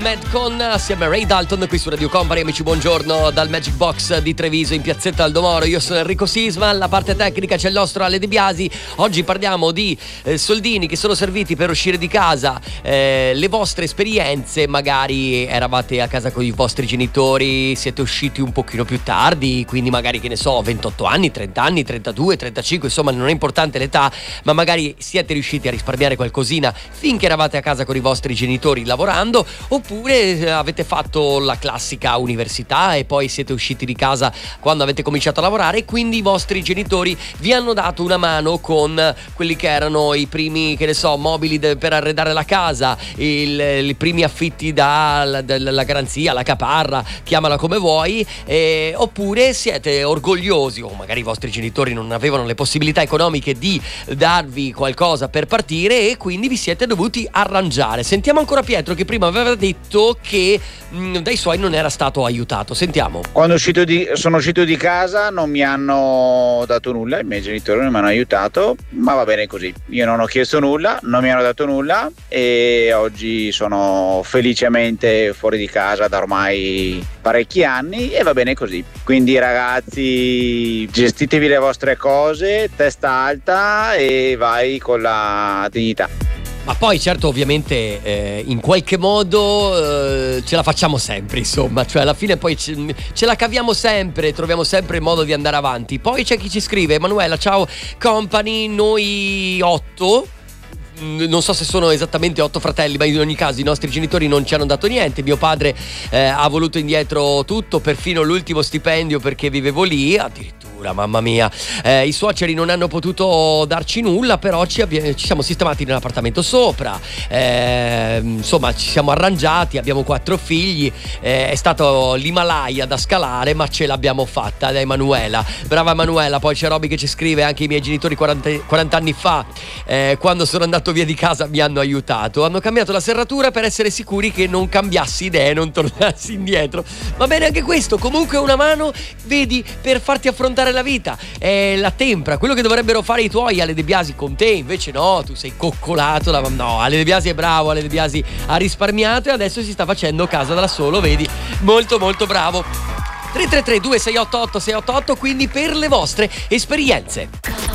Madcon assieme a Ray Dalton qui su Radio Company. Amici, buongiorno dal Magic Box di Treviso in piazzetta Aldomoro. Io sono Enrico Sisma, alla parte tecnica c'è il nostro Ale De Biasi. Oggi parliamo di soldini che sono serviti per uscire di casa, le vostre esperienze. Magari eravate a casa con i vostri genitori, siete usciti un pochino più tardi, quindi magari, che ne so, 28 anni, 30 anni, 32, 35, insomma non è importante l'età, ma magari siete riusciti a risparmiare qualcosina finché eravate a casa con i vostri genitori lavorando, oppure avete fatto la classica università e poi siete usciti di casa quando avete cominciato a lavorare e quindi i vostri genitori vi hanno dato una mano con quelli che erano i primi, che ne so, mobili per arredare la casa, i primi affitti dalla garanzia, la caparra, chiamala come vuoi, oppure siete orgogliosi, o magari i vostri genitori non avevano le possibilità economiche di darvi qualcosa per partire e quindi vi siete dovuti arrangiare. Sentiamo ancora Pietro, che prima aveva detto che dai suoi non era stato aiutato. Sentiamo. Quando sono uscito di casa non mi hanno dato nulla, i miei genitori non mi hanno aiutato, ma va bene così. Io non ho chiesto nulla, non mi hanno dato nulla e oggi sono felicemente fuori di casa da ormai parecchi anni e va bene così. Quindi ragazzi, gestitevi le vostre cose, testa alta e vai con la dignità. Ma poi certo, ovviamente in qualche modo ce la facciamo sempre, insomma, cioè alla fine poi ce la caviamo sempre, troviamo sempre il modo di andare avanti. Poi c'è chi ci scrive: Emanuela, ciao company, noi 8, non so se sono esattamente 8 fratelli, ma in ogni caso i nostri genitori non ci hanno dato niente. Mio padre ha voluto indietro tutto, perfino l'ultimo stipendio, perché vivevo lì, addirittura, mamma mia. I suoceri non hanno potuto darci nulla, però ci siamo sistemati in un appartamento sopra, insomma ci siamo arrangiati, abbiamo 4 figli, è stato l'Himalaya da scalare, ma ce l'abbiamo fatta. Emanuela, brava Emanuela. Poi c'è Roby che ci scrive: anche i miei genitori 40 anni fa, quando sono andato via di casa, mi hanno aiutato, hanno cambiato la serratura per essere sicuri che non cambiassi idee e non tornassi indietro. Va bene anche questo, comunque una mano, vedi, per farti affrontare la vita. È la tempra, quello che dovrebbero fare i tuoi, Ale De Biasi, con te. Invece no, tu sei coccolato no, Ale De Biasi è bravo, Ale De Biasi ha risparmiato e adesso si sta facendo casa da solo, vedi, molto molto bravo. 333 2688 688, quindi per le vostre esperienze.